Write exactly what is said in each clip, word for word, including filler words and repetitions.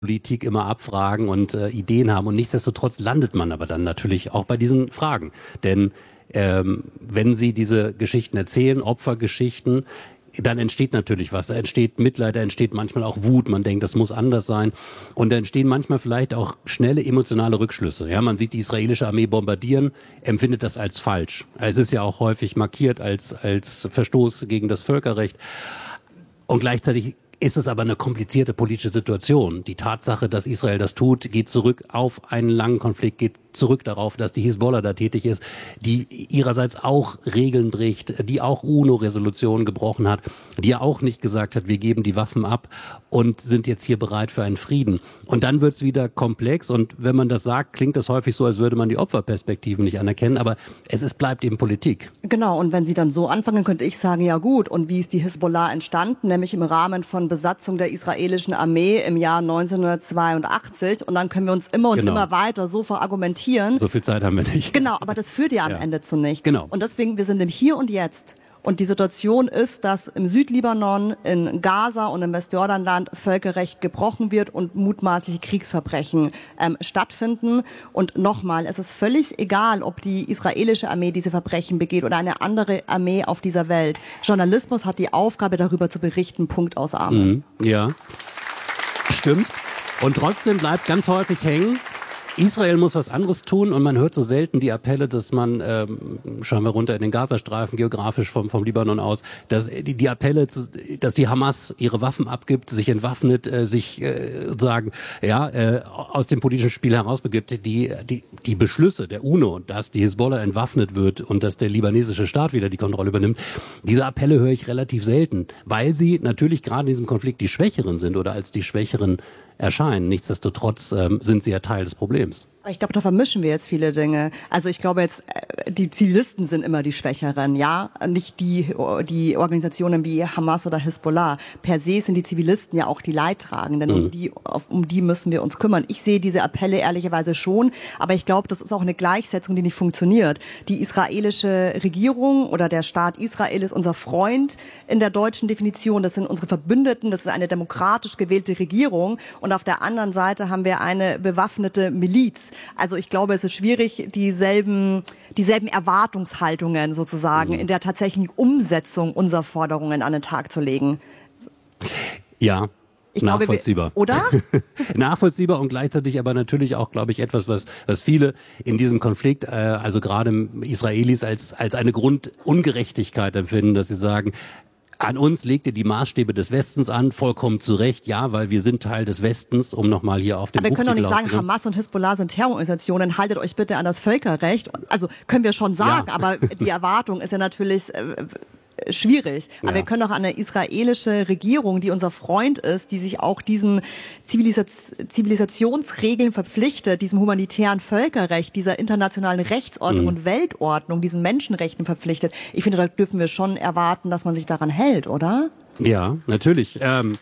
Politik immer abfragen und äh, Ideen haben und nichtsdestotrotz landet man aber dann natürlich auch bei diesen Fragen. Denn ähm, wenn Sie diese Geschichten erzählen, Opfergeschichten, dann entsteht natürlich was. Da entsteht Mitleid, da entsteht manchmal auch Wut. Man denkt, das muss anders sein. Und da entstehen manchmal vielleicht auch schnelle emotionale Rückschlüsse. Ja, man sieht die israelische Armee bombardieren, empfindet das als falsch. Es ist ja auch häufig markiert als, als Verstoß gegen das Völkerrecht. Und gleichzeitig ist es aber eine komplizierte politische Situation. Die Tatsache, dass Israel das tut, geht zurück auf einen langen Konflikt, geht zurück darauf, dass die Hisbollah da tätig ist, die ihrerseits auch Regeln bricht, die auch UNO-Resolutionen gebrochen hat, die ja auch nicht gesagt hat, wir geben die Waffen ab und sind jetzt hier bereit für einen Frieden. Und dann wird es wieder komplex und wenn man das sagt, klingt das häufig so, als würde man die Opferperspektiven nicht anerkennen, aber es ist, bleibt eben Politik. Genau, und wenn Sie dann so anfangen, könnte ich sagen, ja gut, und wie ist die Hisbollah entstanden, nämlich im Rahmen von Besatzung der israelischen Armee im Jahr neunzehnhundertzweiundachtzig und dann können wir uns immer und genau. immer weiter so verargumentieren. So viel Zeit haben wir nicht. Genau, aber das führt ja am ja. Ende zu nichts. Genau. Und deswegen, wir sind im Hier und Jetzt. Und die Situation ist, dass im Südlibanon, in Gaza und im Westjordanland Völkerrecht gebrochen wird und mutmaßliche Kriegsverbrechen ähm, stattfinden. Und nochmal, es ist völlig egal, ob die israelische Armee diese Verbrechen begeht oder eine andere Armee auf dieser Welt. Journalismus hat die Aufgabe, darüber zu berichten, Punkt aus Amen. Mhm. Ja, stimmt. Und trotzdem bleibt ganz häufig hängen, Israel muss was anderes tun und man hört so selten die Appelle, dass man, ähm, schauen wir runter in den Gazastreifen, geografisch vom, vom Libanon aus, dass die, die Appelle, dass die Hamas ihre Waffen abgibt, sich entwaffnet, äh, sich äh, sagen, ja, äh, aus dem politischen Spiel herausbegibt, die, die, die Beschlüsse der UNO, dass die Hisbollah entwaffnet wird und dass der libanesische Staat wieder die Kontrolle übernimmt, diese Appelle höre ich relativ selten, weil sie natürlich gerade in diesem Konflikt die Schwächeren sind oder als die Schwächeren erscheinen. Nichtsdestotrotz ähm, sind sie ja Teil des Problems. Ich glaube, da vermischen wir jetzt viele Dinge. Also ich glaube jetzt, die Zivilisten sind immer die Schwächeren, ja, nicht die die Organisationen wie Hamas oder Hisbollah. Per se sind die Zivilisten ja auch die Leidtragenden mhm. und um die um die müssen wir uns kümmern. Ich sehe diese Appelle ehrlicherweise schon, aber ich glaube, das ist auch eine Gleichsetzung, die nicht funktioniert. Die israelische Regierung oder der Staat Israel ist unser Freund in der deutschen Definition. Das sind unsere Verbündeten. Das ist eine demokratisch gewählte Regierung und auf der anderen Seite haben wir eine bewaffnete Miliz. Also ich glaube, es ist schwierig, dieselben, dieselben Erwartungshaltungen sozusagen mhm. in der tatsächlichen Umsetzung unserer Forderungen an den Tag zu legen. Ja. Ich Nachvollziehbar. Glaube, wir, oder? Nachvollziehbar und gleichzeitig aber natürlich auch, glaube ich, etwas, was, was viele in diesem Konflikt, äh, also gerade Israelis, als, als eine Grundungerechtigkeit empfinden, dass sie sagen, an uns legt ihr die Maßstäbe des Westens an, vollkommen zu Recht, ja, weil wir sind Teil des Westens, um nochmal hier auf den Aber wir können doch nicht sagen, aufzunehmen. Hamas und Hisbollah sind Terrororganisationen, haltet euch bitte an das Völkerrecht. Also können wir schon sagen, ja. aber die Erwartung ist ja natürlich äh, schwierig. Aber ja. wir können doch an eine israelische Regierung, die unser Freund ist, die sich auch diesen Zivilisaz Zivilisationsregeln verpflichtet, diesem humanitären Völkerrecht, dieser internationalen Rechtsordnung mhm. und Weltordnung, diesen Menschenrechten verpflichtet. Ich finde, da dürfen wir schon erwarten, dass man sich daran hält, oder? Ja, natürlich. Ähm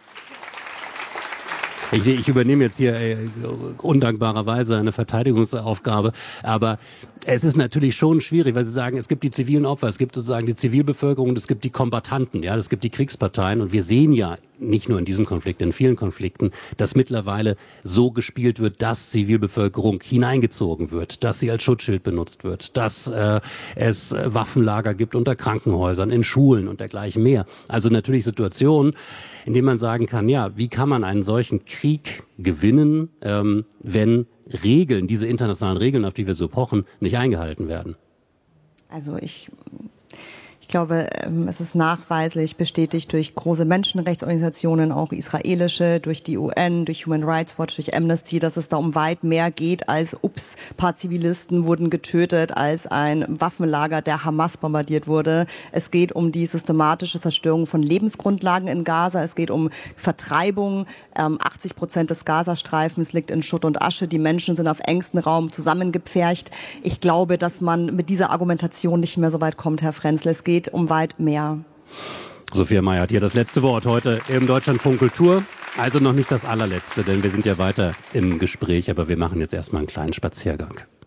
Ich, ich übernehme jetzt hier äh, undankbarerweise eine Verteidigungsaufgabe, aber es ist natürlich schon schwierig, weil Sie sagen, es gibt die zivilen Opfer, es gibt sozusagen die Zivilbevölkerung, es gibt die Kombattanten, ja, es gibt die Kriegsparteien und wir sehen ja nicht nur in diesem Konflikt, in vielen Konflikten, dass mittlerweile so gespielt wird, dass Zivilbevölkerung hineingezogen wird, dass sie als Schutzschild benutzt wird, dass äh, es Waffenlager gibt unter Krankenhäusern, in Schulen und dergleichen mehr. Also natürlich Situationen, in denen man sagen kann, ja, wie kann man einen solchen Krieg gewinnen, ähm, wenn Regeln, diese internationalen Regeln, auf die wir so pochen, nicht eingehalten werden? Also ich... Ich glaube, es ist nachweislich bestätigt durch große Menschenrechtsorganisationen, auch israelische, durch die U N, durch Human Rights Watch, durch Amnesty, dass es da um weit mehr geht als, ups, paar Zivilisten wurden getötet, als ein Waffenlager der Hamas bombardiert wurde. Es geht um die systematische Zerstörung von Lebensgrundlagen in Gaza. Es geht um Vertreibung. achtzig Prozent des Gazastreifens liegt in Schutt und Asche. Die Menschen sind auf engstem Raum zusammengepfercht. Ich glaube, dass man mit dieser Argumentation nicht mehr so weit kommt, Herr Frenzl. Es geht um weit mehr. Sophia Mayer hat hier das letzte Wort heute im Deutschlandfunk Kultur. Also noch nicht das allerletzte, denn wir sind ja weiter im Gespräch, aber wir machen jetzt erstmal einen kleinen Spaziergang.